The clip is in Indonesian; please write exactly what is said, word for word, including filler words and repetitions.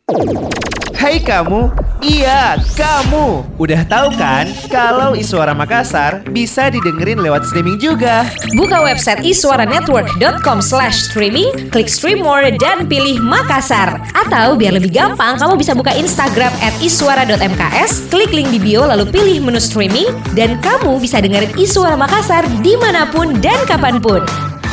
Hai kamu, iya kamu. Udah tahu kan kalau Iswara Makassar bisa didengerin lewat streaming juga. Buka website iswaranetwork dot com slash streaming, klik stream more dan pilih Makassar. Atau biar lebih gampang, kamu bisa buka Instagram at iswara dot m k s, klik link di bio lalu pilih menu streaming, dan kamu bisa dengerin Iswara Makassar dimanapun dan kapanpun.